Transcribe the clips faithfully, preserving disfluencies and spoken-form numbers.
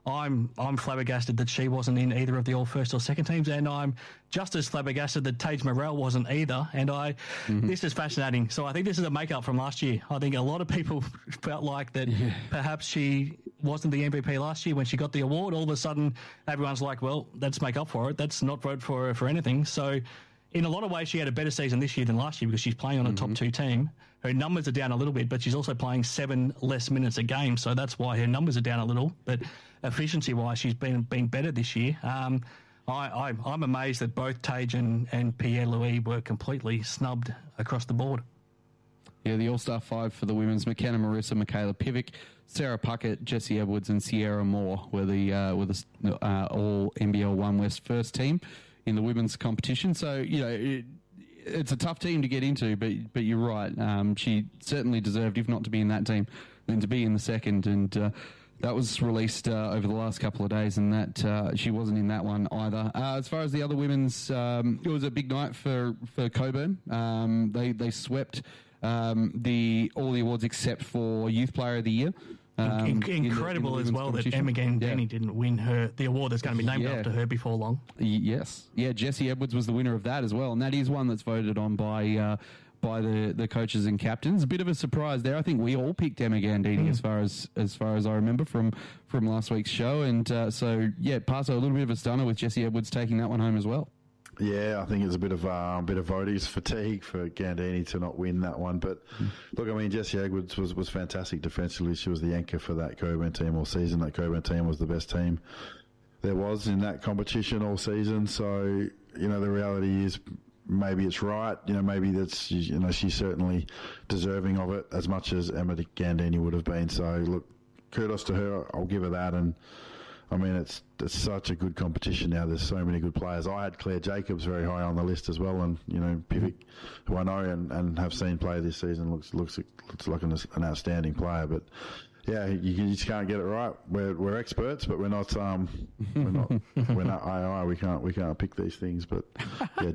I'm I'm flabbergasted that she wasn't in either of the all first or second teams, and I'm just as flabbergasted that Tage Morrell wasn't either. And I, mm-hmm. this is fascinating. So I think this is a make-up from last year. I think a lot of people felt like that yeah. perhaps she wasn't the M V P last year when she got the award. All of a sudden, everyone's like, well, let's make up for it. Let's not vote for her for anything. So in a lot of ways, she had a better season this year than last year because she's playing on a mm-hmm. top two team. Her numbers are down a little bit, but she's also playing seven less minutes a game, so that's why her numbers are down a little. But efficiency-wise, she's been been better this year. Um, I, I, I'm amazed that both Tage and, and Pierre-Louis were completely snubbed across the board. Yeah, the All-Star five for the women's: McKenna Marissa, Michaela Pivic, Sarah Puckett, Jessie Edwards, and Sierra Moore were the uh, were the uh, all N B L One West first team in the women's competition. So, you know, it, it's a tough team to get into, but but you're right. Um, she certainly deserved, if not to be in that team, then to be in the second. And uh, that was released uh, over the last couple of days, and that uh, she wasn't in that one either. Uh, as far as the other women's, um, it was a big night for for Coburn. Um, they they swept um, the all the awards except for Youth Player of the Year. Um, in, incredible in the, in the as well that Emma Gandini yeah. didn't win her the award that's going to be named yeah. after her before long. Yes, yeah, Jessie Edwards was the winner of that as well, and that is one that's voted on by uh, by the, the coaches and captains. A bit of a surprise there. I think we all picked Emma Gandini mm. as far as as far as I remember from from last week's show, and uh, so yeah, Paso, a little bit of a stunner with Jessie Edwards taking that one home as well. Yeah, I think it's a bit of uh, a bit of voters fatigue for Gandini to not win that one. But look, I mean, Jessie Edwards was, was fantastic defensively. She was the anchor for that Coburn team all season. That Coburn team was the best team there was in that competition all season. So, you know, the reality is maybe it's right. You know, maybe that's, you know, she's certainly deserving of it as much as Emma Gandini would have been. So, look, kudos to her. I'll give her that. And I mean, it's it's such a good competition now. There's so many good players. I had Claire Jacobs very high on the list as well, and you know, Pivic, who I know and, and have seen play this season, looks looks looks like an, an outstanding player. But yeah, you, you just can't get it right. We're we're experts, but we're not um we're not we're not A I. We can't we can't pick these things. But yeah.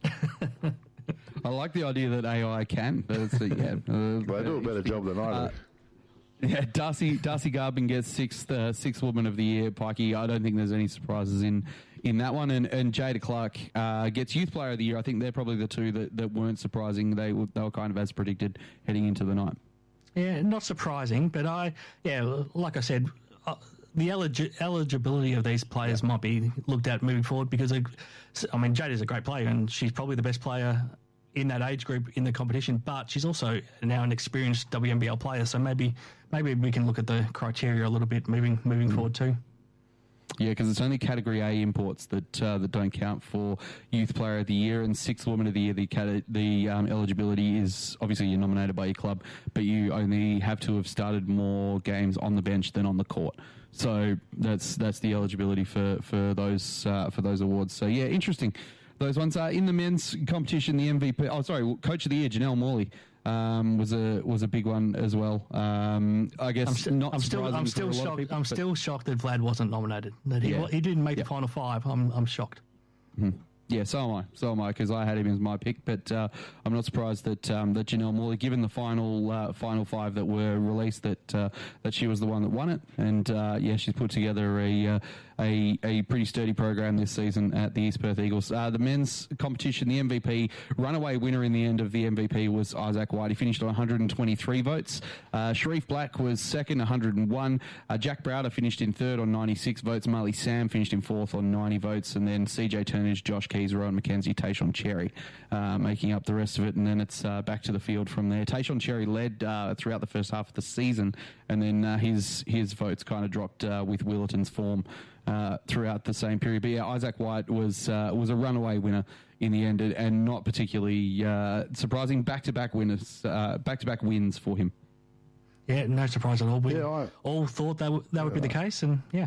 I like the idea that A I can. But it's, uh, yeah, uh, well, they do a better job than I do. Uh, Yeah, Darcy Darcy Garbin gets sixth uh, sixth Woman of the Year, Pikey. I don't think there's any surprises in, in that one. And, and Jada Clark uh, gets Youth Player of the Year. I think they're probably the two that, that weren't surprising. They were, they were kind of as predicted heading into the night. Yeah, not surprising, but I, yeah, like I said, uh, the elig- eligibility of these players yeah. might be looked at moving forward because, I mean, Jada's a great player and she's probably the best player in that age group in the competition, but she's also now an experienced W N B L player, so maybe maybe we can look at the criteria a little bit moving moving mm. forward too. Yeah, because it's only Category A imports that uh, that don't count for Youth Player of the Year, and Sixth Woman of the Year. The cate- the um, eligibility is obviously you're nominated by your club, but you only have to have started more games on the bench than on the court. So that's that's the eligibility for for those uh, for those awards. So yeah, interesting. Those ones are in the men's competition. The M V P, oh sorry, Coach of the Year, Janelle Morley, um, was a was a big one as well. Um, I guess I'm, st- not. I'm still I'm still shocked. People, I'm still shocked that Vlad wasn't nominated. That he yeah. he didn't make yeah. the final five. I'm I'm shocked. Mm-hmm. Yeah, so am I. So am I, because I had him as my pick. But uh, I'm not surprised that um, that Janelle Morley, given the final uh, final five that were released, that uh, that she was the one that won it. And uh, yeah, she's put together a uh, a a pretty sturdy program this season at the East Perth Eagles. Uh, the men's competition, the M V P, runaway winner in the end of the M V P was Isaac White. He finished on one hundred twenty-three votes. Uh, Sharif Black was second, one hundred one. Uh, Jack Browder finished in third on ninety-six votes. Marley Sam finished in fourth on ninety votes. And then C J Turnage, Josh Keys, Rowan McKenzie, Tayshaun Cherry uh, making up the rest of it, and then it's uh, back to the field from there. Tayshaun Cherry led uh, throughout the first half of the season, and then uh, his his votes kind of dropped uh, with Willerton's form uh, throughout the same period. But yeah, Isaac White was uh, was a runaway winner in the end, and not particularly uh, surprising. Back to back winners, uh, back to back wins for him. Yeah, no surprise at all. We yeah, I, all thought that w- that yeah, would be the case, and yeah.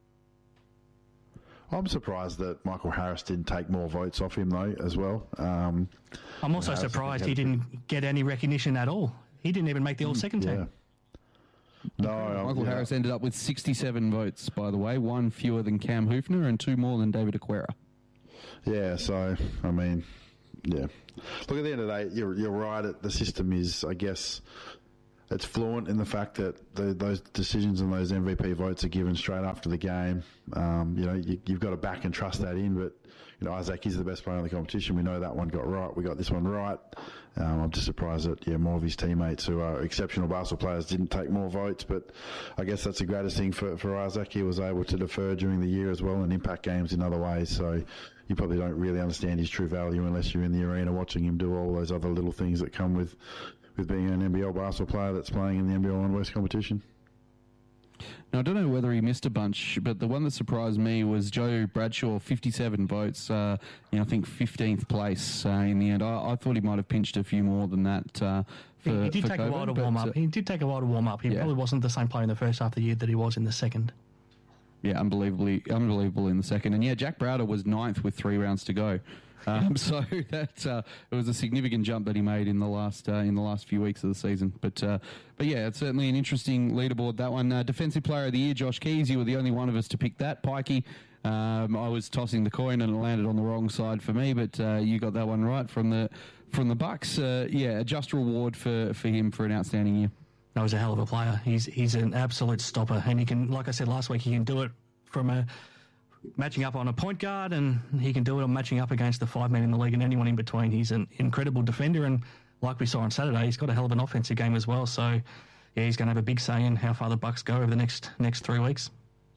I'm surprised that Michael Harris didn't take more votes off him, though, as well. Um, I'm also Harris surprised he didn't get any recognition at all. He didn't even make the all-second yeah. team. No, Michael yeah. Harris ended up with sixty-seven votes, by the way, one fewer than Cam Hoofner and two more than David Aquera. Yeah, so, I mean, yeah. Look, at the end of the day, you're, you're right. The system is, I guess, it's fluent in the fact that the, those decisions and those M V P votes are given straight after the game. Um, you know, you, you've got to back and trust that in. But you know, Isaac is the best player in the competition. We know that one got right. We got this one right. Um, I'm just surprised that yeah, more of his teammates who are exceptional basketball players didn't take more votes. But I guess that's the greatest thing for for Isaac. He was able to defer during the year as well and impact games in other ways. So you probably don't really understand his true value unless you're in the arena watching him do all those other little things that come with. with being an N B L basketball player that's playing in the N B L One West competition. Now, I don't know whether he missed a bunch, but the one that surprised me was Joe Bradshaw, fifty-seven votes, uh, you know, I think fifteenth place uh, in the end. I, I thought he might have pinched a few more than that uh, for He, he did for take COVID, a while to but, warm uh, up. He did take a while to warm up. He yeah. probably wasn't the same player in the first half of the year that he was in the second. Yeah, unbelievably, unbelievable in the second. And yeah, Jack Browder was ninth with three rounds to go. Um, so that uh, it was a significant jump that he made in the last uh, in the last few weeks of the season. But uh, but yeah, it's certainly an interesting leaderboard, that one. Uh, Defensive Player of the Year, Josh Keys. You were the only one of us to pick that. Pikey, um, I was tossing the coin and it landed on the wrong side for me, but uh, you got that one right from the from the Bucks. Uh, yeah, a just reward for, for him for an outstanding year. That was a hell of a player. He's he's an absolute stopper, and he can, like I said last week, he can do it from a matching up on a point guard, and he can do it on matching up against the five men in the league and anyone in between. He's an incredible defender, and like we saw on Saturday, he's got a hell of an offensive game as well. So, yeah, he's going to have a big say in how far the Bucks go over the next next three weeks.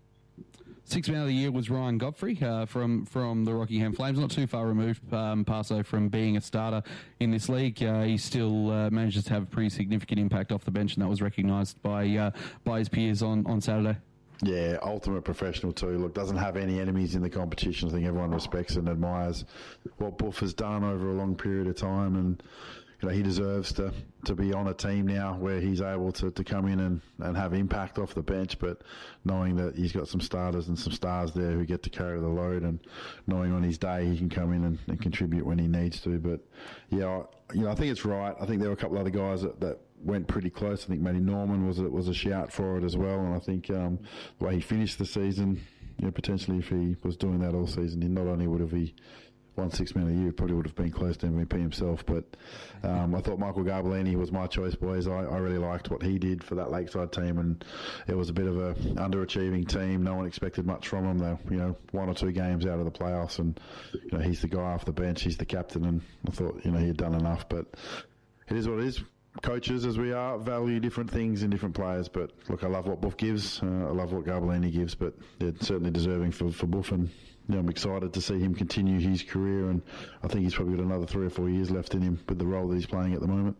Sixth man of the year was Ryan Godfrey uh, from from the Rockingham Flames. Not too far removed, um, Paso, from being a starter in this league. Uh, he still uh, manages to have a pretty significant impact off the bench, and that was recognised by uh, by his peers on, on Saturday. Yeah, ultimate professional too. Look, doesn't have any enemies in the competition. I think everyone respects and admires what Buff has done over a long period of time, and you know, he deserves to, to be on a team now where he's able to, to come in and, and have impact off the bench, but knowing that he's got some starters and some stars there who get to carry the load, and knowing on his day he can come in and, and contribute when he needs to. But yeah, I, you know, I think it's right. I think there were a couple other guys that, that went pretty close. I think Matty Norman was a, was a shout for it as well, and I think um, the way he finished the season, you know, potentially if he was doing that all season, he not only would have he won six man a year, probably would have been close to M V P himself. But um, I thought Michael Garbellini was my choice, boys. I, I really liked what he did for that Lakeside team, and it was a bit of a underachieving team. No one expected much from him. They, you know, one or two games out of the playoffs, and you know, he's the guy off the bench. He's the captain, and I thought, you know, he had done enough. But it is what it is. Coaches, as we are, value different things in different players. But look, I love what Buff gives. Uh, I love what Garbellini gives. But yeah, certainly deserving for for Buff, and you know, I'm excited to see him continue his career. And I think he's probably got another three or four years left in him with the role that he's playing at the moment.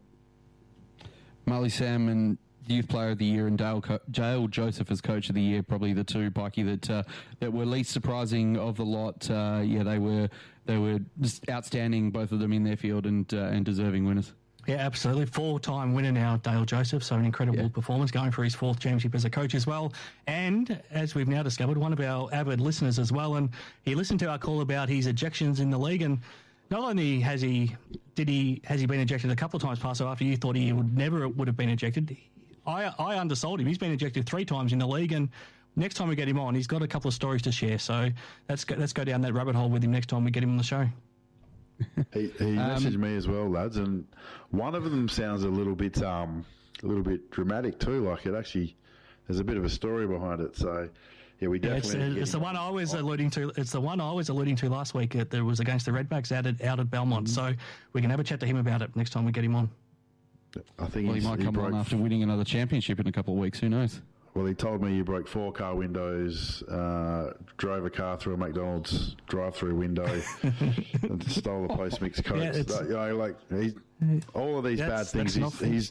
Marley Salmon, Youth Player of the Year, and Dale, Co- Dale Joseph as Coach of the Year, probably the two, Pikey, that uh, that were least surprising of the lot. Uh, yeah, they were they were just outstanding, both of them in their field, and uh, and deserving winners. Yeah, absolutely. Four-time winner now, Dale Joseph, so an incredible yeah. performance, going for his fourth championship as a coach as well. And, as we've now discovered, one of our avid listeners as well, and he listened to our call about his ejections in the league, and not only has he did he has he been ejected a couple of times past, so after you thought he would never would have been ejected, I, I undersold him. He's been ejected three times in the league, and next time we get him on, he's got a couple of stories to share, so let's go, let's go down that rabbit hole with him next time we get him on the show. He, he messaged um, me as well, lads, and one of them sounds a little bit, um, a little bit dramatic too. Like it actually, there's a bit of a story behind it. So, yeah, we definitely. Yeah, it's, it's the one I was alluding to. It's the one I was alluding to last week. That there was against the Redbacks out at out at Belmont. Mm-hmm. So we can have a chat to him about it next time we get him on. I think well, he might he come on after winning another championship in a couple of weeks. Who knows? Well, he told me you broke four car windows, uh, drove a car through a McDonald's drive-through window, and stole a post-mix Coke. Yeah, uh, you know, like he's, all of these bad things. He's, he's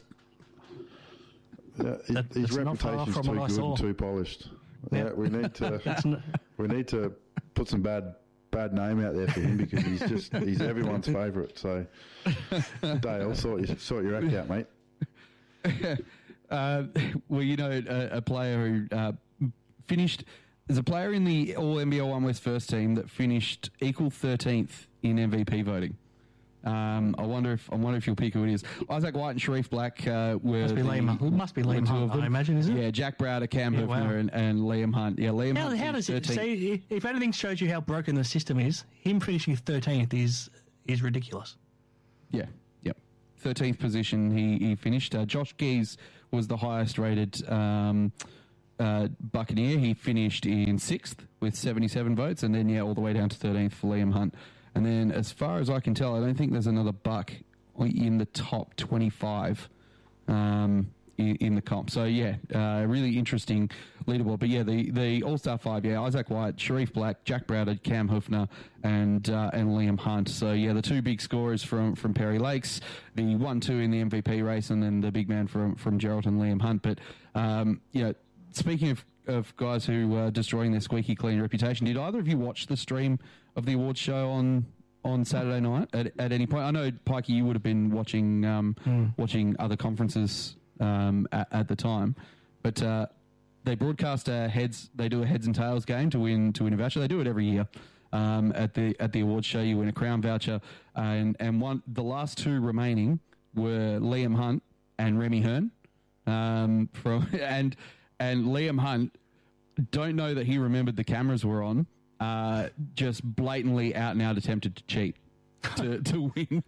uh, that, his reputation's too good and too polished. Yeah. Yeah, we need to we need to put some bad bad name out there for him, because he's just he's everyone's favourite. So, Dale, sort your sort your act out, mate. Uh, well, you know, a, a player who uh, finished as a player in the All N B L One West first team that finished equal thirteenth in M V P voting. Um, I wonder if I wonder if you'll pick who it is. Isaac White and Sharif Black uh, were must be the, Liam. It must be Liam Hunt, I imagine, is it? Yeah, Jack Browder, Cam yeah, Hefner, wow. and, and Liam Hunt. Yeah, Liam how, Hunt. How does it thirteenth. say? If anything shows you how broken the system is, him finishing thirteenth is is ridiculous. Yeah. Yep. thirteenth position he, he finished. Uh, Josh Geese was the highest rated um, uh, Buccaneer. He finished in sixth with seventy-seven votes, and then, yeah, all the way down to thirteenth for Liam Hunt. And then, as far as I can tell, I don't think there's another Buck in the top twenty-five um, in, in the comp. So, yeah, uh, really interesting leaderboard. But, yeah, the, the All-Star five, yeah, Isaac White, Sharif Black, Jack Browder, Cam Hoofner, and uh, and Liam Hunt. So, yeah, the two big scorers from, from Perry Lakes, the one two in the M V P race, and then the big man from, from Geraldton, Liam Hunt. But, um, you know, speaking of, of guys who are destroying their squeaky clean reputation, did either of you watch the stream of the awards show on on Saturday night at, at any point? I know, Pikey, you would have been watching um, mm. watching other conferences um, at, at the time, but uh, they broadcast a heads. They do a heads and tails game to win to win a voucher. They do it every year um, at the at the awards show. You win a crown voucher, uh, and and one the last two remaining were Liam Hunt and Remy Hearn um, from and and Liam Hunt. Don't know that he remembered the cameras were on. Uh, just blatantly out and out attempted to cheat to, to win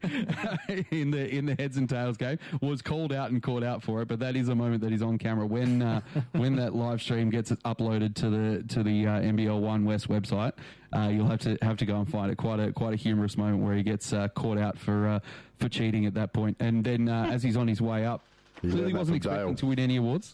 in the in the heads and tails game. Was called out and caught out for it, but that is a moment that is on camera when uh, when that live stream gets uploaded to the to the uh, N B L One West website. Uh, you'll have to have to go and find it. Quite a quite a humorous moment where he gets uh, caught out for uh, for cheating at that point, and then uh, as he's on his way up, He's clearly wasn't expecting jail. to win any awards.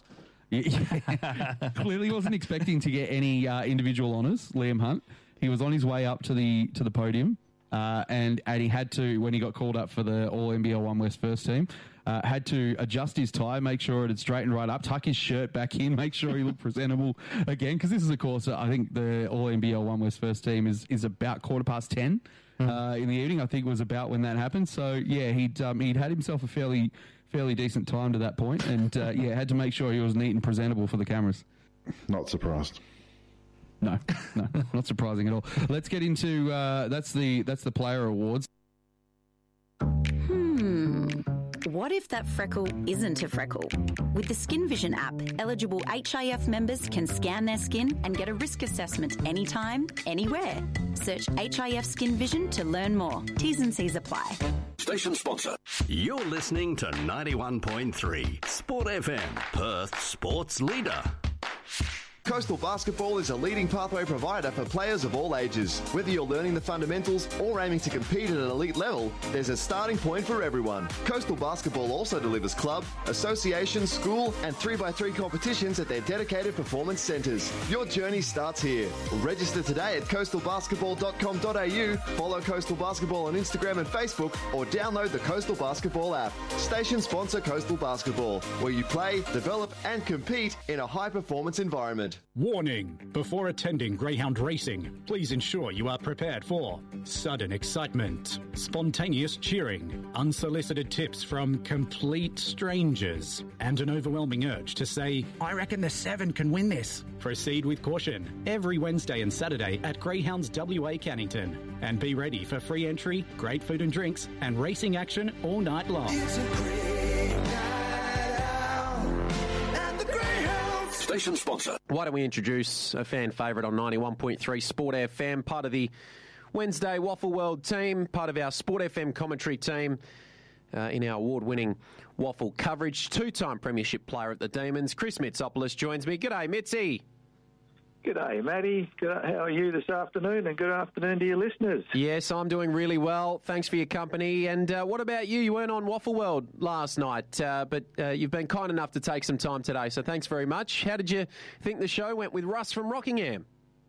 Yeah. Clearly wasn't expecting to get any uh, individual honours, Liam Hunt. He was on his way up to the to the podium, uh, and, and he had to, when he got called up for the All N B L One West first team, uh, had to adjust his tie, make sure it had straightened right up, tuck his shirt back in, make sure he looked presentable again, because this is, of course, I think the All N B L One West first team is, is about quarter past ten mm. uh, in the evening, I think was about when that happened. So, yeah, he'd, um, he'd had himself a fairly... fairly decent time to that point, and uh, yeah, had to make sure he was neat and presentable for the cameras. Not surprised. No, no, not surprising at all. Let's get into uh, that's the that's the player awards. Hmm. What if that freckle isn't a freckle? With the Skin Vision app, eligible H I F members can scan their skin and get a risk assessment anytime, anywhere. Search H I F Skin Vision to learn more. T's and C's apply. Station sponsor. You're listening to ninety-one point three Sport F M, Perth sports leader. Coastal Basketball is a leading pathway provider for players of all ages. Whether you're learning the fundamentals or aiming to compete at an elite level, there's a starting point for everyone. Coastal Basketball also delivers club, association, school and three by three competitions at their dedicated performance centres. Your journey starts here. Register today at coastal basketball dot com dot a u, follow Coastal Basketball on Instagram and Facebook, or download the Coastal Basketball app. Station sponsor Coastal Basketball, where you play, develop and compete in a high-performance environment. Warning! Before attending greyhound racing, please ensure you are prepared for sudden excitement, spontaneous cheering, unsolicited tips from complete strangers, and an overwhelming urge to say, I reckon the seven can win this. Proceed with caution every Wednesday and Saturday at Greyhounds W A Cannington. And be ready for free entry, great food and drinks, and racing action all night long. It's a great night out at the Greyhounds. Station sponsor. Why don't we introduce a fan favourite on ninety-one point three Sport F M, part of the Wednesday Waffle World team, part of our Sport F M commentary team uh, in our award-winning waffle coverage. Two-time premiership player at the Demons, Chris Mitsopoulos joins me. G'day, Mitzi. G'day, Matty. Good, how are you this afternoon? And good afternoon to your listeners. Yes, I'm doing really well. Thanks for your company. And uh, what about you? You weren't on Waffle World last night, uh, but uh, you've been kind enough to take some time today, so thanks very much. How did you think the show went with Russ from Rockingham?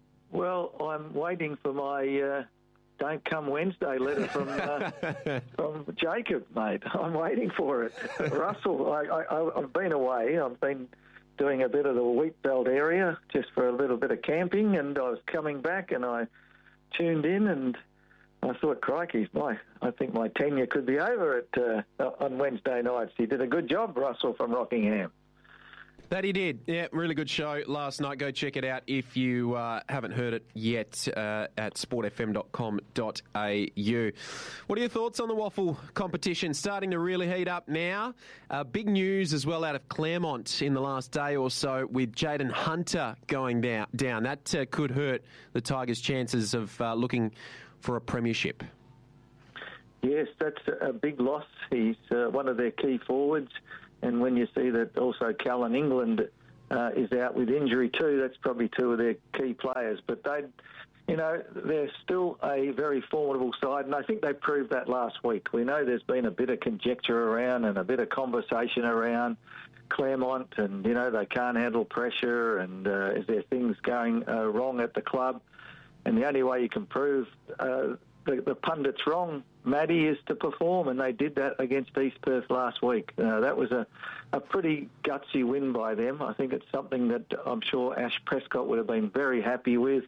Well, I'm waiting for my uh, Don't Come Wednesday letter from uh, from Jacob, mate. I'm waiting for it. Russell, I, I, I've been away. I've been doing a bit of the Wheatbelt area just for a little bit of camping, and I was coming back and I tuned in and I thought, crikey, my, I think my tenure could be over at uh, on Wednesday nights. He did a good job, Russell from Rockingham. That he did. Yeah, really good show last night. Go check it out if you uh, haven't heard it yet uh, at sport f m dot com dot a u. What are your thoughts on the waffle competition? Starting to really heat up now. Uh, big news as well out of Claremont in the last day or so with Jaden Hunter going down. down. That uh, could hurt the Tigers' chances of uh, looking for a premiership. Yes, that's a big loss. He's uh, one of their key forwards. And when you see that also Callan England uh, is out with injury too, that's probably two of their key players. But they, you know, they're still a very formidable side, and I think they proved that last week. We know there's been a bit of conjecture around and a bit of conversation around Claremont, and, you know, they can't handle pressure, and uh, is there things going uh, wrong at the club? And the only way you can prove uh, the, the pundits wrong, Maddie, is to perform, and they did that against East Perth last week. Uh, that was a, a pretty gutsy win by them. I think it's something that I'm sure Ash Prescott would have been very happy with.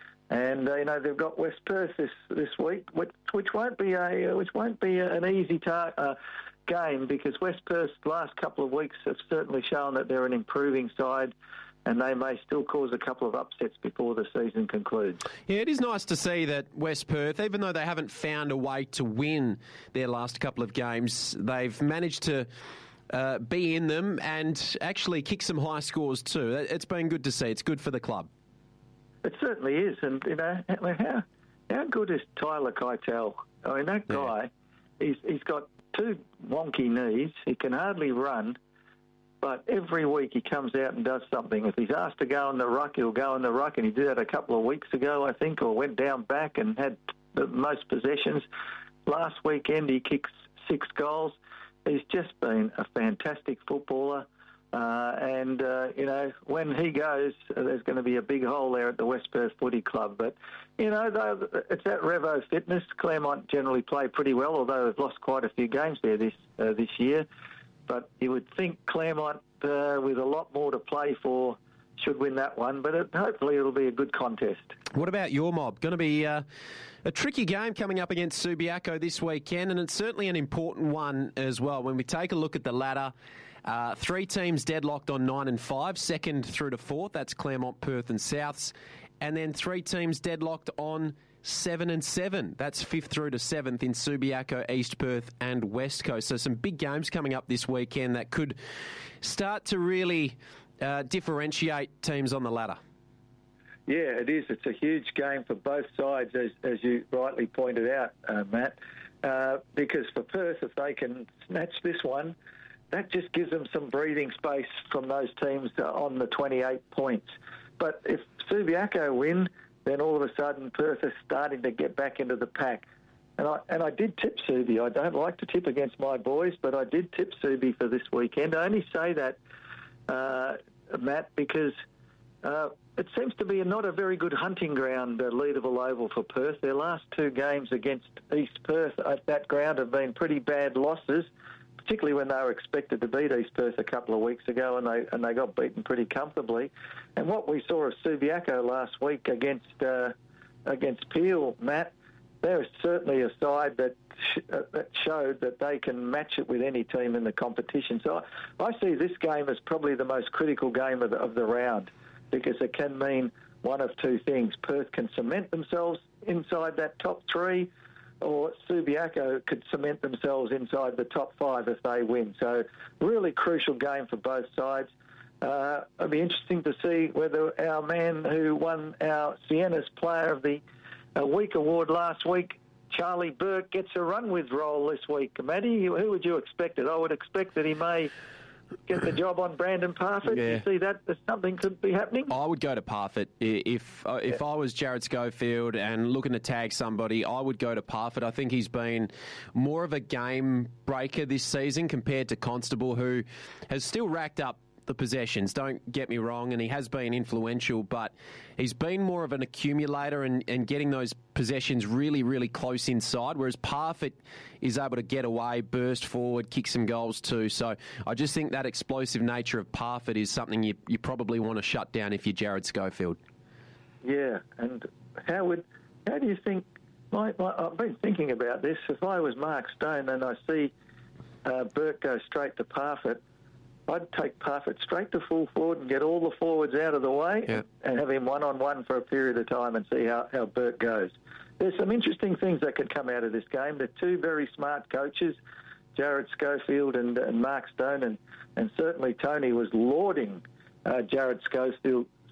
And uh, you know, they've got West Perth this this week, which, which won't be a which won't be a, an easy tar- uh, game, because West Perth's last couple of weeks have certainly shown that they're an improving side, and they may still cause a couple of upsets before the season concludes. Yeah, it is nice to see that West Perth, even though they haven't found a way to win their last couple of games, they've managed to uh, be in them and actually kick some high scores too. It's been good to see. It's good for the club. It certainly is. And, you know, how how good is Tyler Keitel? I mean, that guy, yeah. he's he's got two wonky knees. He can hardly run. But every week he comes out and does something. If he's asked to go in the ruck, he'll go in the ruck, and he did that a couple of weeks ago, I think, or went down back and had the most possessions. Last weekend he kicked six goals. He's just been a fantastic footballer. Uh, and, uh, you know, when he goes, uh, there's going to be a big hole there at the West Perth Footy Club. But, you know, though, it's at Revo Fitness. Claremont generally play pretty well, although they've lost quite a few games there this uh, this year. But you would think Claremont, uh, with a lot more to play for, should win that one. But it, hopefully it'll be a good contest. What about your mob? Going to be uh, a tricky game coming up against Subiaco this weekend, and it's certainly an important one as well. When we take a look at the ladder, uh, three teams deadlocked on nine and five, second through to fourth. That's Claremont, Perth and Souths. And then three teams deadlocked on seven and seven. That's fifth through to seventh in Subiaco, East Perth and West Coast. So some big games coming up this weekend that could start to really uh, differentiate teams on the ladder. Yeah, it is. It's a huge game for both sides, as, as you rightly pointed out, uh, Matt, uh, because for Perth, if they can snatch this one, that just gives them some breathing space from those teams on the twenty-eight points. But if Subiaco win, then all of a sudden Perth is starting to get back into the pack. And I and I did tip Subi. I don't like to tip against my boys, but I did tip Subi for this weekend. I only say that, uh, Matt, because uh, it seems to be a, not a very good hunting ground, uh, Leederville Oval for Perth. Their last two games against East Perth at that ground have been pretty bad losses, particularly when they were expected to beat East Perth a couple of weeks ago, and they and they got beaten pretty comfortably. And what we saw of Subiaco last week against uh, against Peel, Matt, they're certainly a side that sh- uh, that showed that they can match it with any team in the competition. So I, I see this game as probably the most critical game of the, of the round, because it can mean one of two things. Perth can cement themselves inside that top three, or Subiaco could cement themselves inside the top five if they win. So really crucial game for both sides. Uh, it'll be interesting to see whether our man who won our Siena's Player of the uh, Week award last week, Charlie Burke, gets a run with role this week. Matty, who would you expect it? I would expect that he may get the job on Brandon Parfitt. Yeah. You see that something could be happening? I would go to Parfitt. If uh, if yeah. I was Jared Schofield and looking to tag somebody, I would go to Parfitt. I think he's been more of a game breaker this season compared to Constable, who has still racked up the possessions, don't get me wrong, and he has been influential, but he's been more of an accumulator and, and getting those possessions really, really close inside, whereas Parfitt is able to get away, burst forward, kick some goals too. So I just think that explosive nature of Parfitt is something you, you probably want to shut down if you're Jared Schofield. Yeah, and how would how do you think, my, my, I've been thinking about this, if I was Mark Stone and I see uh, Burke go straight to Parfitt, I'd take Parfitt straight to full forward and get all the forwards out of the way yeah. and have him one-on-one for a period of time and see how, how Burke goes. There's some interesting things that could come out of this game. They're two very smart coaches, Jared Schofield and, and Mark Stone, and, and certainly Tony was lauding uh, Jared Schofield,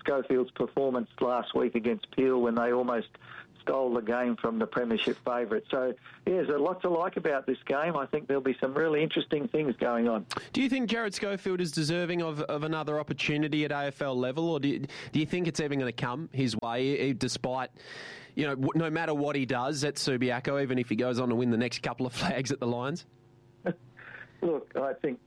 Schofield's performance last week against Peel when they almost stole the game from the premiership favourite. So, yeah, there's a lot to like about this game. I think there'll be some really interesting things going on. Do you think Jared Schofield is deserving of, of another opportunity at A F L level, or do you, do you think it's even going to come his way, despite, you know, no matter what he does at Subiaco, even if he goes on to win the next couple of flags at the Lions? Look, I think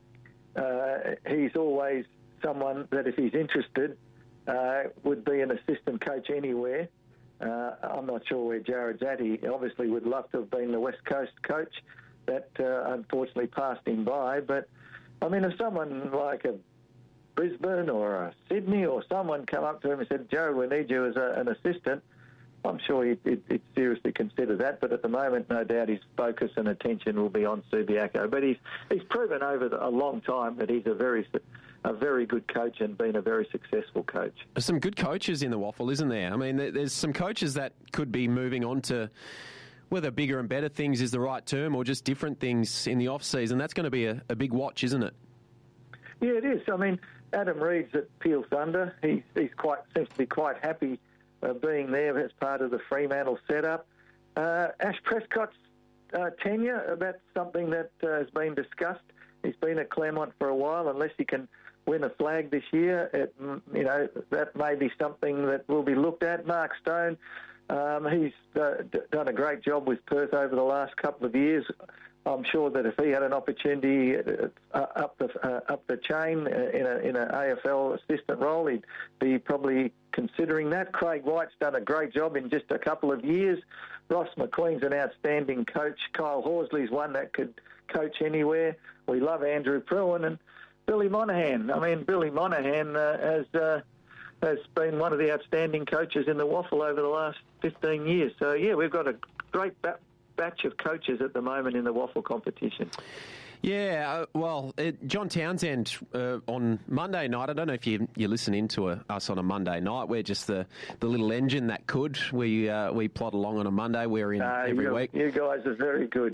uh, he's always someone that if he's interested uh, would be an assistant coach anywhere. Uh, I'm not sure where Jared's at. He obviously would love to have been the West Coast coach. That uh, unfortunately passed him by. But, I mean, if someone like a Brisbane or a Sydney or someone come up to him and said, Jared, we need you as a, an assistant, I'm sure he'd, he'd, he'd seriously consider that. But at the moment, no doubt his focus and attention will be on Subiaco. But he's he's proven over a long time that he's a very... a very good coach and been a very successful coach. There's some good coaches in the waffle, isn't there? I mean, there's some coaches that could be moving on to whether bigger and better things is the right term or just different things in the off-season. That's going to be a, a big watch, isn't it? Yeah, it is. I mean, Adam Reed's at Peel Thunder. He's, he's quite seems to be quite happy uh, being there as part of the Fremantle setup. Uh, Ash Prescott's uh, tenure, that's something that uh, has been discussed. He's been at Claremont for a while. Unless he can win a flag this year, it, you know, that may be something that will be looked at. Mark Stone, um, he's uh, d- done a great job with Perth over the last couple of years. I'm sure that if he had an opportunity uh, up the uh, up the chain uh, in a in an A F L assistant role, he'd be probably considering that. Craig White's done a great job in just a couple of years. Ross McQueen's an outstanding coach. Kyle Horsley's one that could coach anywhere. We love Andrew Pruin and Billy Monahan. I mean, Billy Monahan uh, has uh, has been one of the outstanding coaches in the waffle over the last fifteen years. So, yeah, we've got a great ba- batch of coaches at the moment in the waffle competition. Yeah, uh, well, it, John Townsend uh, on Monday night, I don't know if you, you listen in to a, us on a Monday night. We're just the, the little engine that could. We uh, we plod along on a Monday. We're in uh, every week. You guys are very good.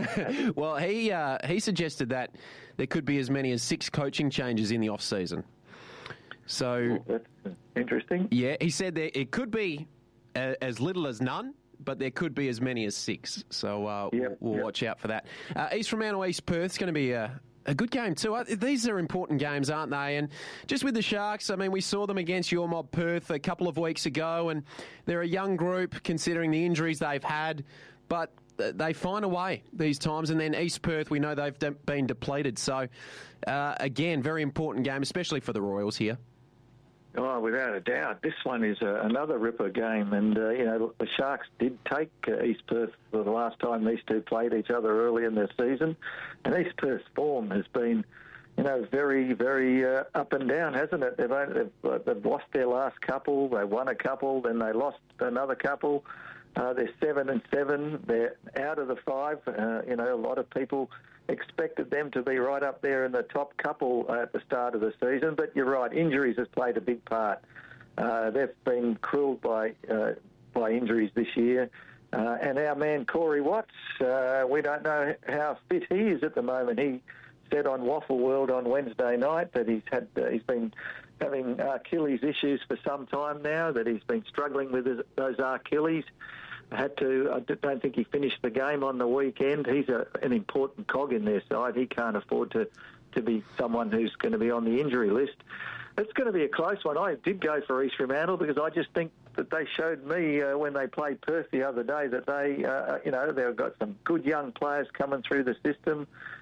Well, he uh, he suggested that there could be as many as six coaching changes in the off-season. So, well, that's interesting. Yeah, he said that it could be a, as little as none, but there could be as many as six. So uh, yep, we'll yep. watch out for that. Uh, East Fremantle, East Perth is going to be a, a good game too. Uh, these are important games, aren't they? And just with the Sharks, I mean, we saw them against your mob Perth a couple of weeks ago, and they're a young group considering the injuries they've had, but they find a way these times. And then East Perth, we know they've de- been depleted. So, uh, again, very important game, especially for the Royals here. Oh, without a doubt. This one is uh, another ripper game. And, uh, you know, the Sharks did take uh, East Perth for the last time these two played each other early in their season. And East Perth's form has been, you know, very, very uh, up and down, hasn't it? They've, only, they've, uh, they've lost their last couple. They won a couple. Then they lost another couple. Uh, they're seven and seven. They're out of the five. Uh, you know, a lot of people expected them to be right up there in the top couple uh, at the start of the season. But you're right, injuries has played a big part. Uh, they've been cruelled by uh, by injuries this year. Uh, and our man Corey Watts, uh, we don't know how fit he is at the moment. He said on Waffle World on Wednesday night that he's had uh, he's been having Achilles issues for some time now, that he's been struggling with his, those Achilles. Had to. I don't think he finished the game on the weekend. He's a, an important cog in their side. He can't afford to, to be someone who's going to be on the injury list. It's going to be a close one. I did go for East Fremantle because I just think that they showed me uh, when they played Perth the other day that they, uh, you know, they've got some good young players coming through the system.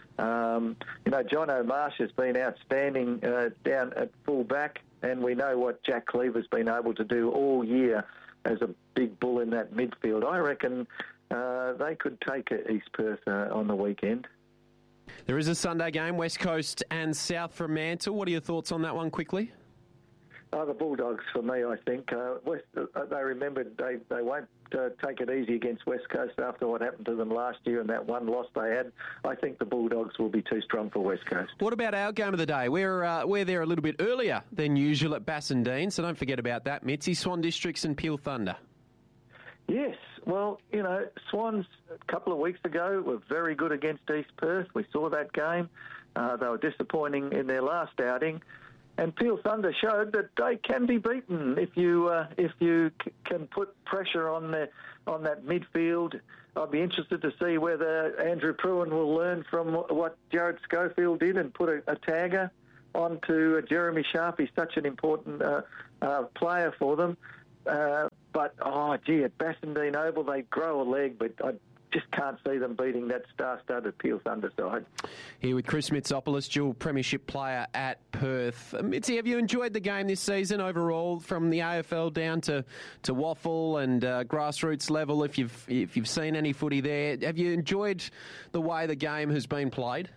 Um, you know, John O'Marsh has been outstanding uh, down at full back, and we know what Jack Cleaver's been able to do all year as a big bull in that midfield. I reckon uh, they could take East Perth uh, on the weekend. There is a Sunday game, West Coast and South Fremantle. What are your thoughts on that one quickly? Oh, the Bulldogs for me, I think. Uh, West, uh, they remembered they, they won't uh, take it easy against West Coast after what happened to them last year and that one loss they had. I think the Bulldogs will be too strong for West Coast. What about our game of the day? We're uh, we're there a little bit earlier than usual at Bassendean, so don't forget about that, Mitzi. Swan Districts and Peel Thunder. Yes, well, you know, Swans a couple of weeks ago were very good against East Perth. We saw that game. Uh, they were disappointing in their last outing. and Peel Thunder showed that they can be beaten if you uh, if you c- can put pressure on the on that midfield. I'd be interested to see whether Andrew Pruin will learn from what Jared Schofield did and put a, a tagger onto uh, Jeremy Sharp. He's such an important uh, uh, player for them. Uh, but, oh, gee, at Bassendean Oval, they grow a leg, but I just can't see them beating that star-studded Peel Thunder side. Here with Chris Mitsopoulos, dual premiership player at Perth. Mitzi, have you enjoyed the game this season overall, from the A F L down to, to waffle and uh, grassroots level? If you've if you've seen any footy there, have you enjoyed the way the game has been played?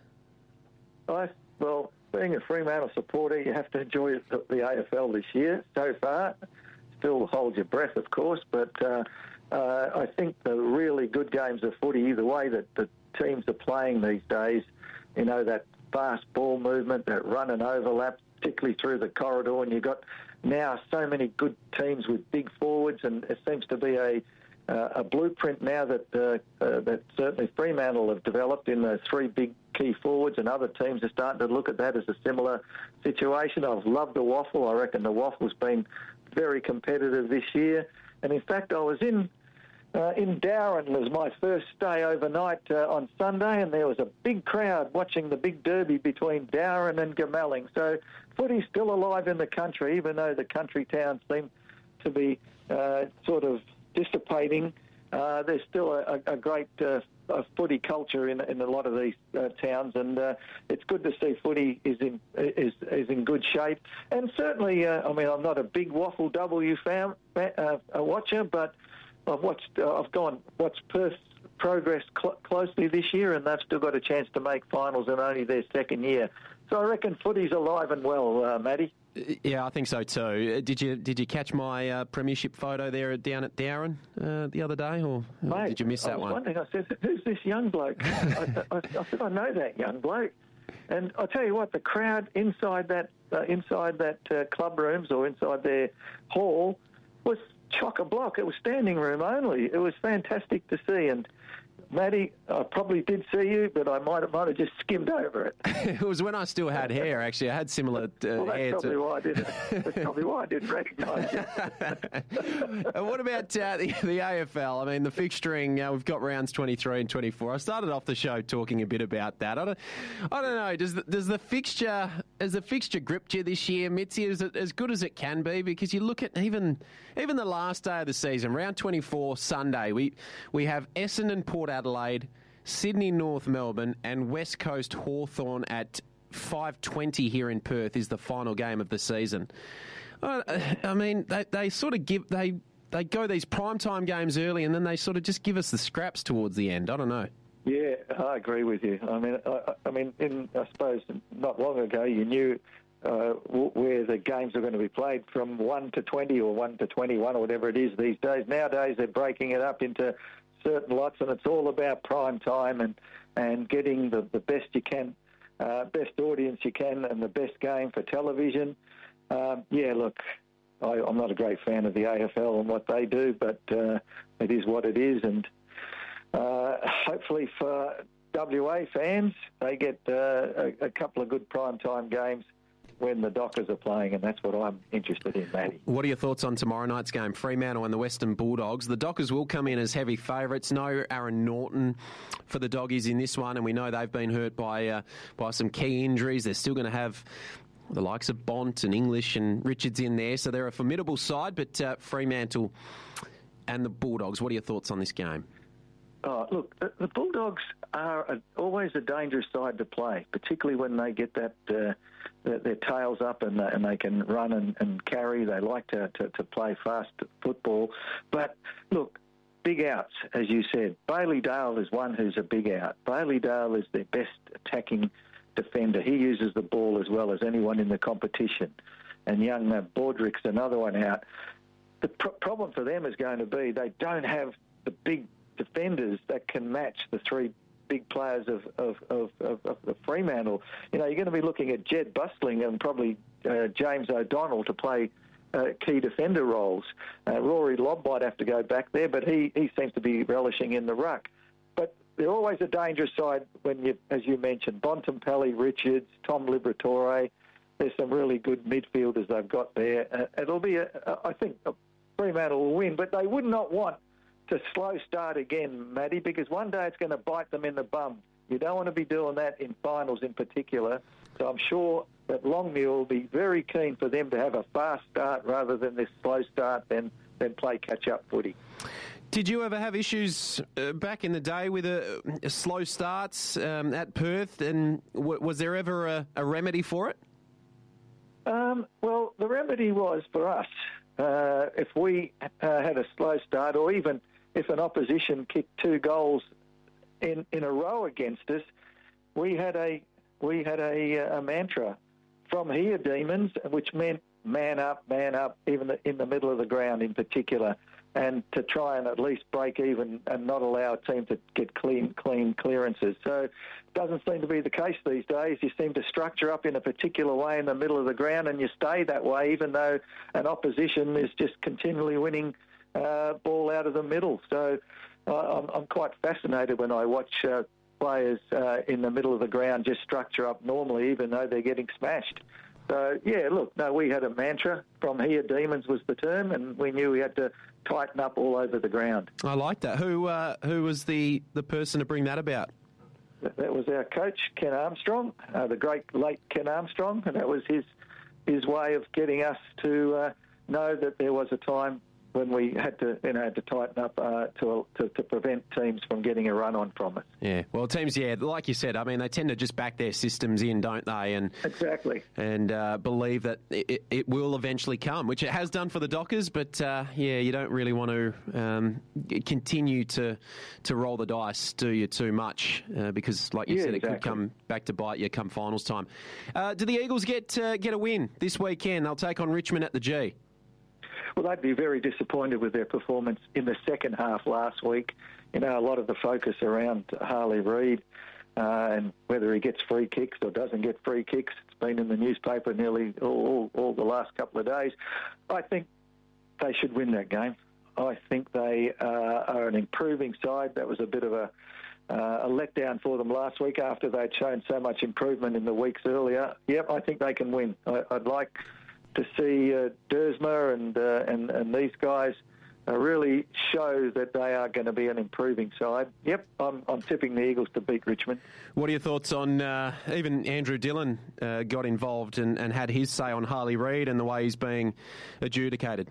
I well, being a Fremantle supporter, you have to enjoy the, the A F L this year so far. Still hold your breath, of course, but uh, uh, I think the really good games of footy, the way that the teams are playing these days, you know, that fast ball movement, that run and overlap, particularly through the corridor, and you've got now so many good teams with big forwards, and it seems to be a uh, a blueprint now that uh, uh, that certainly Fremantle have developed in the three big key forwards, and other teams are starting to look at that as a similar situation. I've loved the waffle. I reckon the waffle's been very competitive this year. And in fact, I was in uh, in Darwin. It was my first stay overnight uh, on Sunday, and there was a big crowd watching the big derby between Darwin and Gamelling. So footy's still alive in the country, even though the country towns seem to be uh, sort of dissipating. Uh, there's still a, a great uh, a footy culture in in a lot of these uh, towns, and uh, it's good to see footy is in is is in good shape. And certainly, uh, I mean, I'm not a big Waffle W fan, uh, a watcher, but I've watched, uh, I've gone watched Perth's progress cl- closely this year, and they've still got a chance to make finals in only their second year. So I reckon footy's alive and well, uh, Matty. Yeah, I think so too. Did you did you catch my uh, premiership photo there down at Darwin uh, the other day, or Mate, did you miss that I was one? Wondering, I said, who's this young bloke? I, I, I said, I know that young bloke. And I tell you what, the crowd inside that uh, inside that uh, club rooms or inside their hall was chock-a-block. It was standing room only. It was fantastic to see. And Matty, I probably did see you, but I might have, might have just skimmed over it. It was when I still had hair, actually. I had similar uh, well, that's hair probably to... why I didn't. That's probably why I didn't recognise you. And what about uh, the, the A F L? I mean, the fixturing, uh, we've got rounds twenty-three and twenty-four. I started off the show talking a bit about that. I don't, I don't know. Does the, does the fixture, has the fixture gripped you this year, Mitzi? Is it as good as it can be? Because you look at even even the last day of the season, round twenty-four, Sunday, we we have Essendon, Port Adelaide, Sydney, North Melbourne, and West Coast Hawthorn at five twenty here in Perth is the final game of the season. Uh, I mean, they, they sort of give they they go these primetime games early, and then they sort of just give us the scraps towards the end. I don't know. Yeah, I agree with you. I mean, I, I mean, in I suppose not long ago, you knew uh, w- where the games are going to be played from one to twenty or one to twenty-one or whatever it is these days. Nowadays, they're breaking it up into certain lots, and it's all about prime time and, and getting the, the best you can, uh, best audience you can, and the best game for television. Um, yeah, look, I, I'm not a great fan of the A F L and what they do, but uh, it is what it is, and uh, hopefully for W A fans, they get uh, a, a couple of good prime time games when the Dockers are playing, and that's what I'm interested in, Matty. What are your thoughts on tomorrow night's game, Fremantle and the Western Bulldogs? The Dockers will come in as heavy favourites. No Aaron Norton for the Doggies in this one, and we know they've been hurt by uh, by some key injuries. They're still going to have the likes of Bont and English and Richards in there, so they're a formidable side, but uh, Fremantle and the Bulldogs, what are your thoughts on this game? Oh, look, the, the Bulldogs are a, always a dangerous side to play, particularly when they get that uh, their, their tails up and, uh, and they can run and, and carry. They like to, to, to play fast football. But, look, big outs, as you said. Bailey Dale is one who's a big out. Bailey Dale is their best attacking defender. He uses the ball as well as anyone in the competition. And young uh, Bordrick's another one out. The pr- problem for them is going to be they don't have the big defenders that can match the three big players of, of, of, of, of the Fremantle. You know, you're going to be looking at Jed Bustling and probably uh, James O'Donnell to play uh, key defender roles. Uh, Rory Lobb might have to go back there, but he, he seems to be relishing in the ruck. But they're always a dangerous side when you, as you mentioned, Bontempelli, Richards, Tom Liberatore, there's some really good midfielders they've got there. Uh, it'll be, a, a, I think, a Fremantle will win, but they would not want to slow start again, Matty, because one day it's going to bite them in the bum. You don't want to be doing that in finals in particular. So I'm sure that Longmuir will be very keen for them to have a fast start rather than this slow start, then, then play catch-up footy. Did you ever have issues uh, back in the day with a, a slow starts um, at Perth, and w- was there ever a, a remedy for it? Um, well, the remedy was for us, uh, if we uh, had a slow start, or even if an opposition kicked two goals in, in a row against us, we had a we had a, a mantra from here, Demons, which meant man up, man up, even in the middle of the ground in particular, and to try and at least break even and not allow a team to get clean, clean clearances. So it doesn't seem to be the case these days. You seem to structure up in a particular way in the middle of the ground, and you stay that way, even though an opposition is just continually winning uh, ball out of the middle. So uh, I'm, I'm quite fascinated when I watch uh, players uh, in the middle of the ground just structure up normally, even though they're getting smashed. So, yeah, look, no, we had a mantra. From here, Demons was the term, and we knew we had to tighten up all over the ground. I like that. Who uh, who was the, the person to bring that about? That was our coach, Ken Armstrong, uh, the great late Ken Armstrong, and that was his his way of getting us to uh, know that there was a time when we had to, you know, had to tighten up uh, to, to to prevent teams from getting a run on from us. Yeah, well, teams, yeah, like you said, I mean, they tend to just back their systems in, don't they? And exactly. And uh, believe that it, it will eventually come, which it has done for the Dockers. But uh, yeah, you don't really want to um, continue to to roll the dice, do you? Too much uh, because, like you yeah, said, exactly. it could come back to bite you come finals time. Uh, do the Eagles get uh, get a win this weekend? They'll take on Richmond at the G. Well, they'd be very disappointed with their performance in the second half last week. You know, a lot of the focus around Harley Reid uh, and whether he gets free kicks or doesn't get free kicks. It's been in the newspaper nearly all, all, all the last couple of days. I think they should win that game. I think they uh, are an improving side. That was a bit of a, uh, a letdown for them last week after they'd shown so much improvement in the weeks earlier. Yep, I think they can win. I, I'd like to see uh, Dersma and, uh, and and these guys uh, really show that they are going to be an improving side. Yep, I'm, I'm tipping the Eagles to beat Richmond. What are your thoughts on uh, even Andrew Dillon uh, got involved and, and had his say on Harley Reid and the way he's being adjudicated?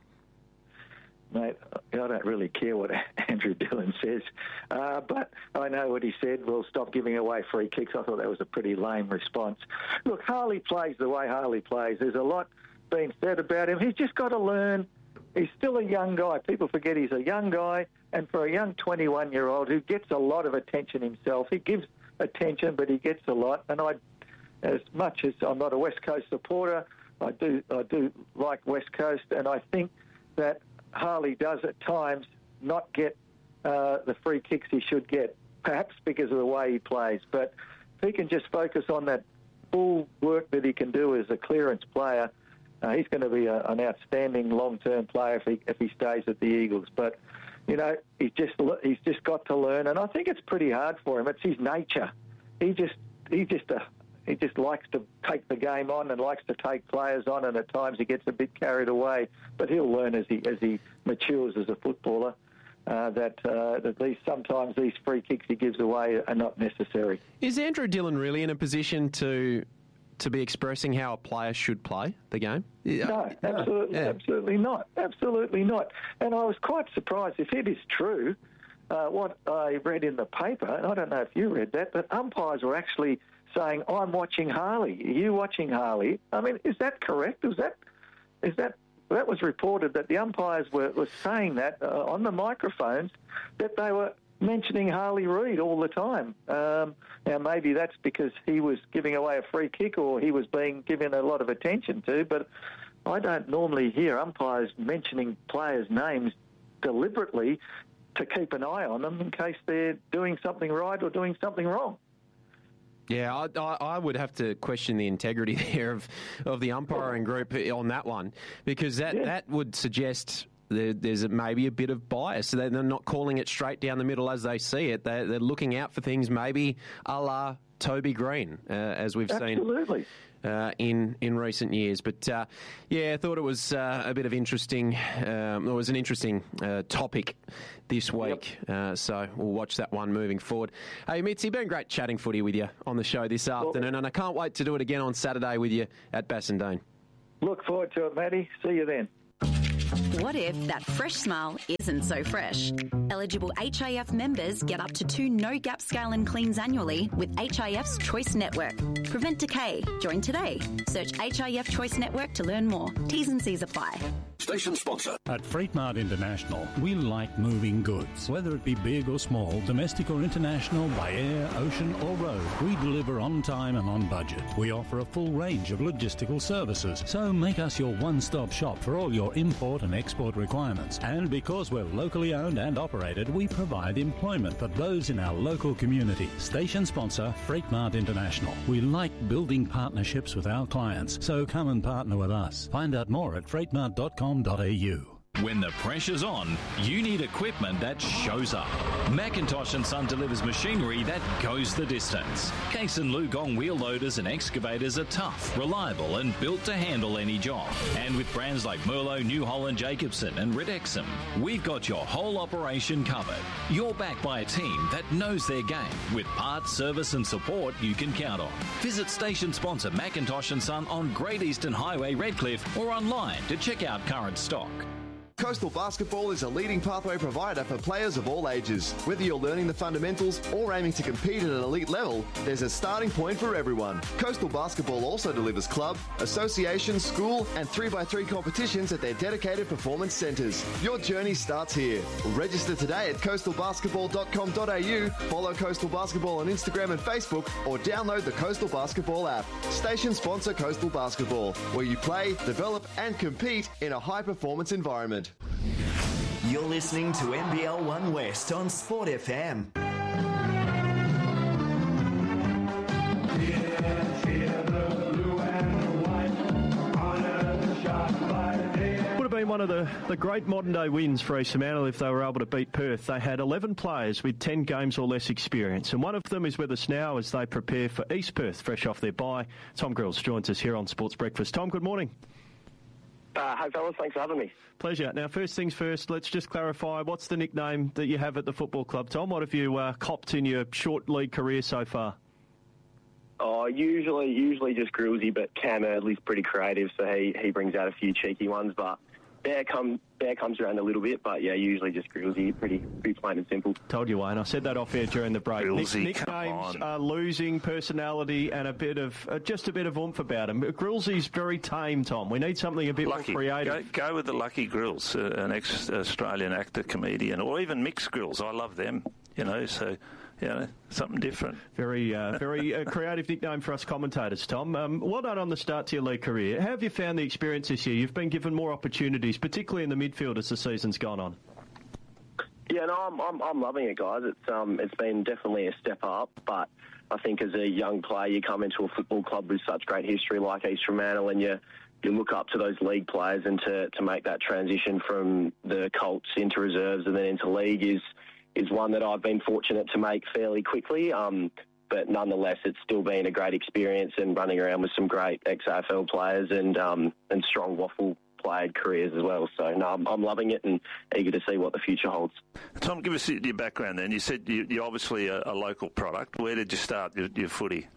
Mate, I don't really care what Andrew Dillon says, uh, but I know what he said. We'll stop giving away free kicks. I thought that was a pretty lame response. Look, Harley plays the way Harley plays. There's a lot being said about him. He's just got to learn. He's still a young guy. People forget he's a young guy, and for a young twenty-one-year-old who gets a lot of attention himself, he gives attention, but he gets a lot. And I, as much as I'm not a West Coast supporter, I do I do like West Coast, and I think that Harley does at times not get uh, the free kicks he should get, perhaps because of the way he plays. But if he can just focus on that full work that he can do as a clearance player, Uh, he's going to be a, an outstanding long-term player if he if he stays at the Eagles. But you know, he just he's just got to learn, and I think it's pretty hard for him. It's his nature. He just he just uh, he just likes to take the game on and likes to take players on, and at times he gets a bit carried away. But he'll learn as he as he matures as a footballer uh, that uh, that these sometimes these free kicks he gives away are not necessary. Is Andrew Dillon really in a position to? to be expressing how a player should play the game? No, absolutely, yeah. absolutely not. Absolutely not. And I was quite surprised if it is true, uh, what I read in the paper, and I don't know if you read that, but umpires were actually saying, I'm watching Harley. Are you watching Harley? I mean, is that correct? Is that, is that, that was reported that the umpires were, were saying that uh, on the microphones, that they were mentioning Harley Reid all the time. Um, now, maybe that's because he was giving away a free kick or he was being given a lot of attention to, but I don't normally hear umpires mentioning players' names deliberately to keep an eye on them in case they're doing something right or doing something wrong. Yeah, I, I, I would have to question the integrity there of, of the umpiring group on that one, because that, yeah. that would suggest there, there's maybe a bit of bias. They're not calling it straight down the middle as they see it. They're, they're looking out for things maybe a la Toby Green, uh, as we've Absolutely. seen. Absolutely. Uh, in in recent years, but uh, yeah, I thought it was uh, a bit of interesting. Um, it was an interesting uh, topic this week, yep. uh, so we'll watch that one moving forward. Hey, Mitzi, been great chatting footy with you on the show this afternoon, and I can't wait to do it again on Saturday with you at Bassendean. Look forward to it, Matty. See you then. What if that fresh smile isn't so fresh? Eligible H I F members get up to two no-gap scale and cleans annually with H I F's Choice Network. Prevent decay. Join today. Search H I F Choice Network to learn more. T's and C's apply. Station sponsor. At Freight Mart International, we like moving goods. Whether it be big or small, domestic or international, by air, ocean or road, we deliver on time and on budget. We offer a full range of logistical services, so make us your one-stop shop for all your import and export requirements. And because we're locally owned and operated, we provide employment for those in our local community. Station sponsor, Freight Mart International. We like building partnerships with our clients, so come and partner with us. Find out more at freight mart dot com dot a u. When the pressure's on, you need equipment that shows up. Macintosh and Son delivers machinery that goes the distance. Case and Lugong wheel loaders and excavators are tough, reliable and built to handle any job. And with brands like Merlo, New Holland, Jacobson and Redexum, we've got your whole operation covered. You're backed by a team that knows their game with parts, service and support you can count on. Visit station sponsor Macintosh and Son on Great Eastern Highway, Redcliffe, or online to check out current stock. Coastal Basketball is a leading pathway provider for players of all ages. Whether you're learning the fundamentals or aiming to compete at an elite level, there's a starting point for everyone. Coastal Basketball also delivers club, association, school and three by three competitions at their dedicated performance centres. Your journey starts here. Register today at coastal basketball dot com dot a u, follow Coastal Basketball on Instagram and Facebook, or download the Coastal Basketball app. Station sponsor Coastal Basketball, where you play, develop and compete in a high-performance environment. You're listening to N B L One West on Sport F M. Would have been one of the, the great modern day wins for East Fremantle if they were able to beat Perth. They had eleven players with ten games or less experience, and one of them is with us now as they prepare for East Perth, fresh off their bye. Tom Grills joins us here on Sports Breakfast. Tom, good morning. Uh, hey, fellas, thanks for having me. Pleasure. Now, first things first, let's just clarify, what's the nickname that you have at the football club, Tom? What have you uh, copped in your short league career so far? Oh, usually usually just Grillsy, but Cam Erdley's pretty creative, so he, he brings out a few cheeky ones, but Bear, come, Bear comes around a little bit, but yeah, usually just Grillsy, pretty, pretty plain and simple. Told you, Wayne. I said that off air during the break. Grillsy, Nick, nicknames are losing personality and a bit of uh, just a bit of oomph about him. Grillsy's very tame, Tom. We need something a bit Lucky. more creative. Go, go with the Lucky Grills, uh, an ex-Australian actor, comedian, or even Mixed Grills. I love them, you know, so... You know, something different. Very, uh, very uh, creative nickname for us commentators, Tom. Um, well done on the start to your league career. How have you found the experience this year? You've been given more opportunities, particularly in the midfield as the season's gone on. Yeah, no, I'm, I'm, I'm loving it, guys. It's, um, it's been definitely a step up, but I think as a young player, you come into a football club with such great history like East Fremantle, and you you look up to those league players, and to, to make that transition from the Colts into reserves and then into league is is one that I've been fortunate to make fairly quickly. Um, but nonetheless, it's still been a great experience, and running around with some great ex-A F L players and um, and strong waffle played careers as well. So no, I'm, I'm loving it and eager to see what the future holds. Tom, give us your background then. You said you, you're obviously a, a local product. Where did you start your, your footy?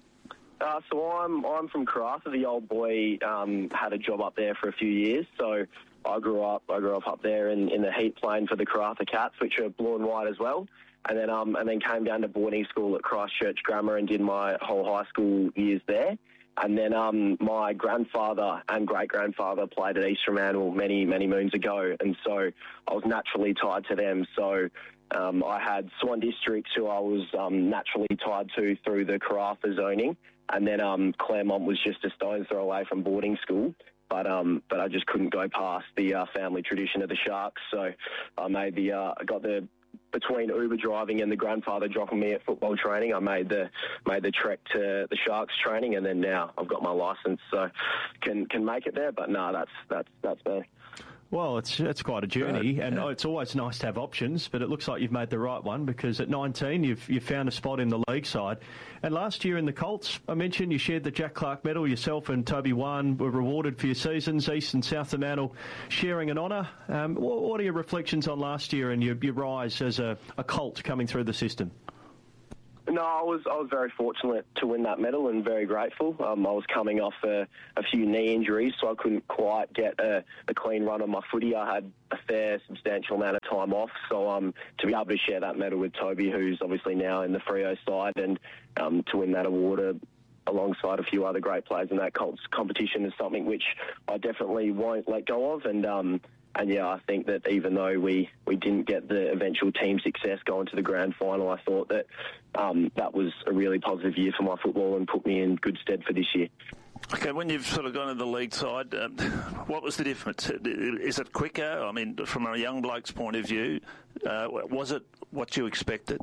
Uh, so I'm I'm from Karratha. The old boy um, had a job up there for a few years, so I grew up. I grew up up there in, in the heat playing for the Karratha Cats, which are blue and white as well. And then um and then came down to boarding school at Christchurch Grammar and did my whole high school years there. And then um my grandfather and great grandfather played at East Fremantle many many moons ago, and so I was naturally tied to them. So um, I had Swan Districts, who I was um, naturally tied to through the Karratha zoning, and then um, Claremont was just a stone's throw away from boarding school. But um, but I just couldn't go past the uh, family tradition of the Sharks, so I made the uh, I got the between Uber driving and the grandfather dropping me at football training. I made the made the trek to the Sharks training, and then now I've got my licence, so can can make it there. But no, that's that's that's me. Well, it's it's quite a journey, and it's always nice to have options, but it looks like you've made the right one because at nineteen you've you've found a spot in the league side. And last year in the Colts, I mentioned you shared the Jack Clark medal. Yourself and Toby Wan were rewarded for your seasons, East and South Fremantle sharing an honour. Um, what, what are your reflections on last year and your, your rise as a, a Colt coming through the system? No, I was I was very fortunate to win that medal and very grateful. Um, I was coming off a, a few knee injuries, so I couldn't quite get a, a clean run on my footy. I had a fair, substantial amount of time off, so um, to be able to share that medal with Toby, who's obviously now in the Freo side, and um, to win that award uh, alongside a few other great players in that Colts competition is something which I definitely won't let go of. And um, And, yeah, I think that even though we, we didn't get the eventual team success going to the grand final, I thought that um, that was a really positive year for my football and put me in good stead for this year. Okay, when you've sort of gone to the league side, um, what was the difference? Is it quicker? I mean, from a young bloke's point of view, uh, was it what you expected?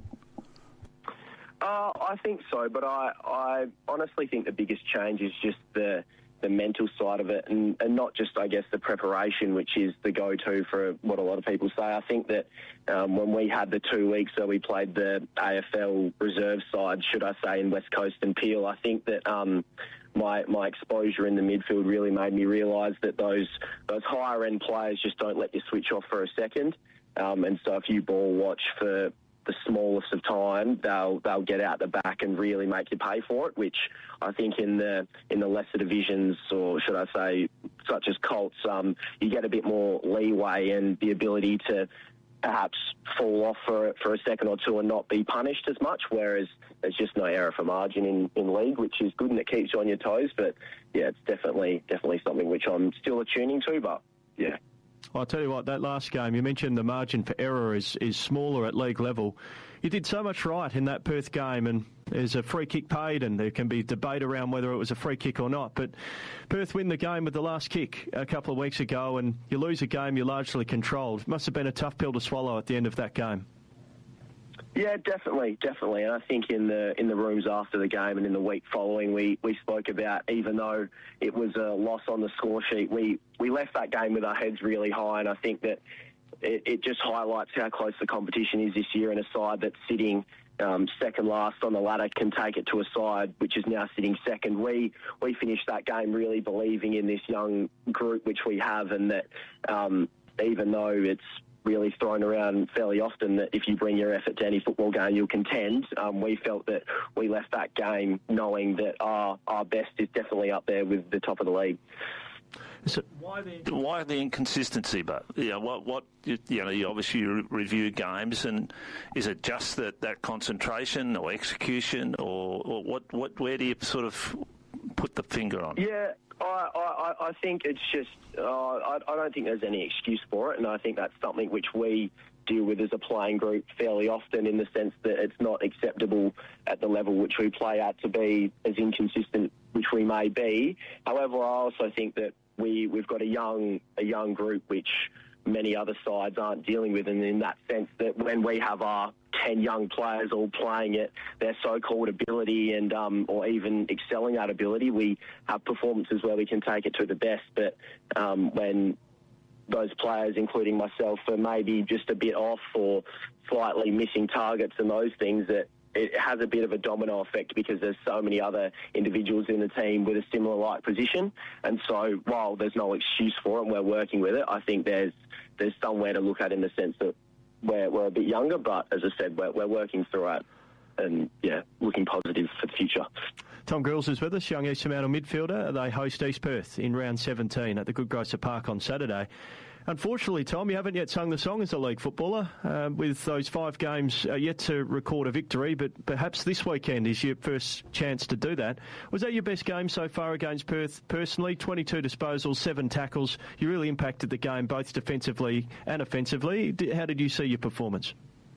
Uh, I think so, but I, I honestly think the biggest change is just the... the mental side of it, and, and not just, I guess, the preparation, which is the go-to for what a lot of people say. I think that um, when we had the two weeks where we played the A F L reserve side, should I say, in West Coast and Peel, I think that um, my my exposure in the midfield really made me realise that those those higher-end players just don't let you switch off for a second. Um, and so if you ball watch for the smallest of time, they'll they'll get out the back and really make you pay for it, which I think in the in the lesser divisions, or should I say, such as Colts, um, you get a bit more leeway and the ability to perhaps fall off for for a second or two and not be punished as much, whereas there's just no error for margin in, in league, which is good and it keeps you on your toes. But yeah, it's definitely definitely something which I'm still attuning to, but yeah. Well, I'll tell you what, that last game, you mentioned the margin for error is, is smaller at league level. You did so much right in that Perth game, and there's a free kick paid, and there can be debate around whether it was a free kick or not. But Perth win the game with the last kick a couple of weeks ago, and you lose a game you largely controlled. It must have been a tough pill to swallow at the end of that game. Yeah, definitely, definitely. And I think in the in the rooms after the game and in the week following, we, we spoke about, even though it was a loss on the score sheet, we, we left that game with our heads really high. And I think that it, it just highlights how close the competition is this year, and a side that's sitting um, second last on the ladder can take it to a side which is now sitting second. We we finished that game really believing in this young group which we have, and that um, even though it's really thrown around fairly often that if you bring your effort to any football game, you'll contend. Um, we felt that we left that game knowing that our, our best is definitely up there with the top of the league. So why the why the inconsistency? But yeah, what what you, you know, you obviously review games, and is it just that, that concentration or execution, or, or what what where do you sort of put the finger on? Yeah. I, I, I think it's just, uh, I, I don't think there's any excuse for it, and I think that's something which we deal with as a playing group fairly often, in the sense that it's not acceptable at the level which we play at to be as inconsistent which we may be. However, I also think that we, we've got a young a young group which many other sides aren't dealing with, and in that sense that when we have our ten young players all playing at their so-called ability and um, or even excelling that ability, we have performances where we can take it to the best. But um, when those players, including myself, are maybe just a bit off or slightly missing targets and those things, that it has a bit of a domino effect, because there's so many other individuals in the team with a similar like position. And so while there's no excuse for it and we're working with it, I think there's there's somewhere to look at, in the sense that we're, we're a bit younger, but as I said, we're, we're working through it, and yeah, looking positive for the future. Tom Grills is with us, young East Fremantle midfielder. They host East Perth in round seventeen at the Goodgrocer Park on Saturday. Unfortunately, Tom, you haven't yet sung the song as a league footballer, uh, with those five games uh, yet to record a victory, but perhaps this weekend is your first chance to do that. Was that your best game so far against Perth personally? twenty-two disposals, seven tackles. You really impacted the game both defensively and offensively. How did you see your performance?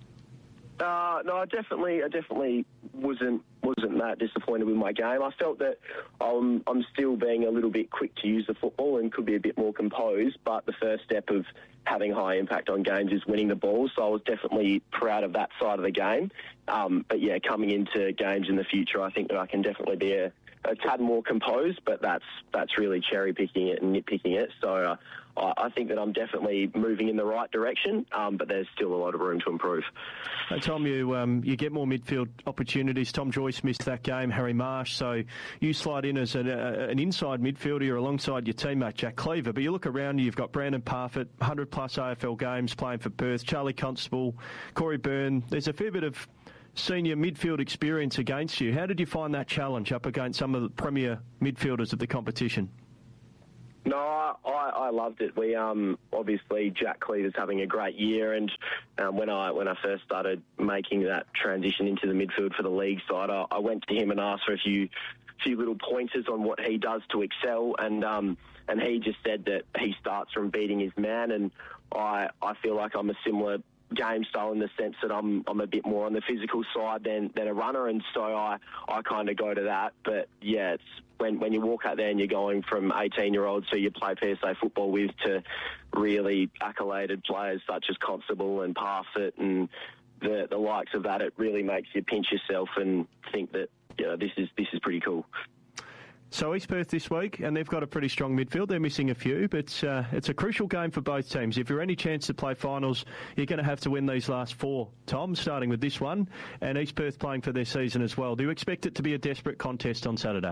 Uh, no, I definitely, I definitely wasn't wasn't that disappointed with my game. I felt that I'm I'm still being a little bit quick to use the football and could be a bit more composed. But the first step of having high impact on games is winning the ball. So I was definitely proud of that side of the game. Um, but yeah, coming into games in the future, I think that I can definitely be a, a tad more composed. But that's that's really cherry picking it and nitpicking it. So uh, I, I think that I'm definitely moving in the right direction, um, but there's still a lot of room to improve. Hey, Tom, you um, you get more midfield opportunities. Tom Joyce missed that game, Harry Marsh, so you slide in as an, uh, an inside midfielder alongside your teammate Jack Cleaver. But you look around, you've got Brandon Parfitt, one hundred plus A F L games playing for Perth, Charlie Constable, Corey Byrne. There's a fair bit of senior midfield experience against you. How did you find that challenge up against some of the premier midfielders of the competition? No, I, I loved it. We um, obviously Jack Cleaver's having a great year, and um, when I when I first started making that transition into the midfield for the league side, I, I went to him and asked for a few few little pointers on what he does to excel, and um, and he just said that he starts from beating his man, and I I feel like I'm a similar game style in the sense that I'm I'm a bit more on the physical side than, than a runner, and so I, I kind of go to that. But yeah, it's when when you walk out there and you're going from eighteen year olds who you play P S A football with to really accoladed players such as Constable and Parfitt and the the likes of that, it really makes you pinch yourself and think that, you know, this is this is pretty cool. So East Perth this week, and they've got a pretty strong midfield. They're missing a few, but uh, it's a crucial game for both teams. If you're any chance to play finals, you're going to have to win these last four, Tom, starting with this one, and East Perth playing for their season as well. Do you expect it to be a desperate contest on Saturday?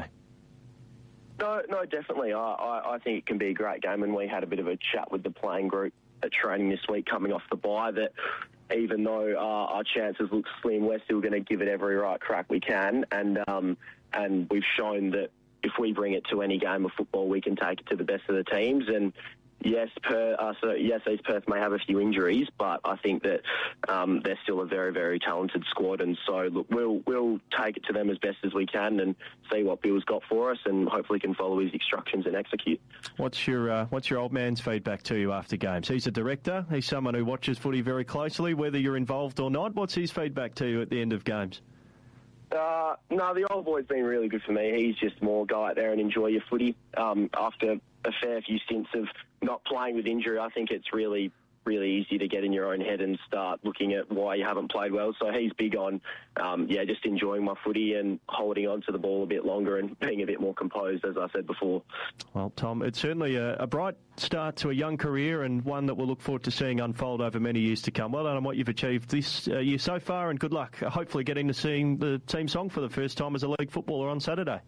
No, no, definitely. I, I, I think it can be a great game, and we had a bit of a chat with the playing group at training this week coming off the bye that even though uh, our chances look slim, we're still going to give it every right crack we can, and um, and we've shown that if we bring it to any game of football, we can take it to the best of the teams. And yes, per, uh, so yes, East Perth may have a few injuries, but I think that um, they're still a very, very talented squad. And so, look, we'll we'll take it to them as best as we can and see what Bill's got for us, and hopefully can follow his instructions and execute. What's your uh, what's your old man's feedback to you after games? He's a director. He's someone who watches footy very closely, whether you're involved or not. What's his feedback to you at the end of games? Uh, no, the old boy's been really good for me. He's just more go out there and enjoy your footy. Um, after a fair few stints of not playing with injury, I think it's really, really easy to get in your own head and start looking at why you haven't played well. So he's big on, um, yeah, just enjoying my footy and holding on to the ball a bit longer and being a bit more composed, as I said before. Well, Tom, it's certainly a, a bright start to a young career and one that we'll look forward to seeing unfold over many years to come. Well done on what you've achieved this uh, year so far, and good luck. Uh, hopefully getting to seeing the team song for the first time as a league footballer on Saturday.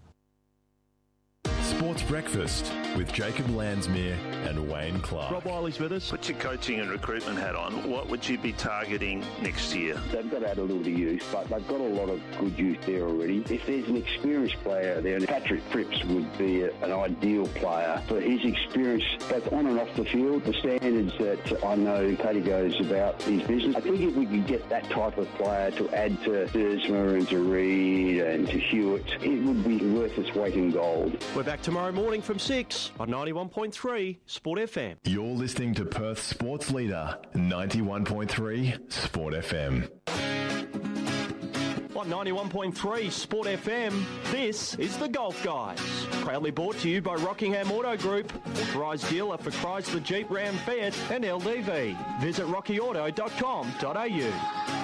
Sports Breakfast with Jacob Landsmere and Wayne Clark. Rob Wiley's with us. Put your coaching and recruitment hat on. What would you be targeting next year? They've got to add a little to youth, but they've got a lot of good youth there already. If there's an experienced player there, Patrick Cripps would be a, an ideal player for his experience, both on and off the field, the standards that I know Paddy goes about his business. I think if we could get that type of player to add to Dersma and to Reid and to Hewitt, it would be worth its weight in gold. We're back tomorrow morning from six on ninety-one point three Sport F M. You're listening to Perth's sports leader, ninety-one point three Sport F M. On ninety-one point three Sport F M, this is The Golf Guys. Proudly brought to you by Rockingham Auto Group, authorised dealer for Chrysler, Jeep, Ram, Fiat and L D V. Visit rocky auto dot com dot a u.